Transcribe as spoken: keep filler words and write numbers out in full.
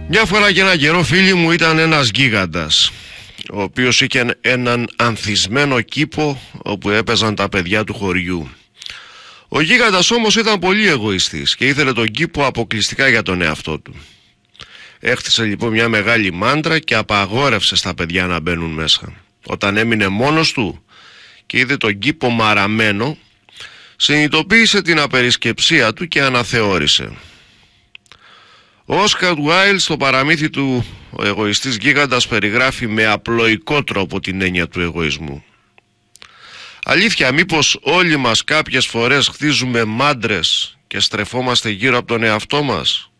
Μια φορά και ένα καιρό, φίλοι μου, ήταν ένας γίγαντας, ο οποίος είχε έναν ανθισμένο κήπο όπου έπαιζαν τα παιδιά του χωριού. Ο γίγαντας όμως ήταν πολύ εγωιστής και ήθελε τον κήπο αποκλειστικά για τον εαυτό του. Έχτισε λοιπόν μια μεγάλη μάντρα και απαγόρευσε στα παιδιά να μπαίνουν μέσα. Όταν έμεινε μόνος του και είδε τον κήπο μαραμένο, συνειδητοποίησε την απερισκεψία του και αναθεώρησε. Ο Όσκαρ Γουάιλντ στο παραμύθι του «Ο εγωιστής γίγαντας» περιγράφει με απλοϊκό τρόπο την έννοια του εγωισμού. Αλήθεια, μήπως όλοι μας κάποιες φορές χτίζουμε μάντρες και στρεφόμαστε γύρω από τον εαυτό μας?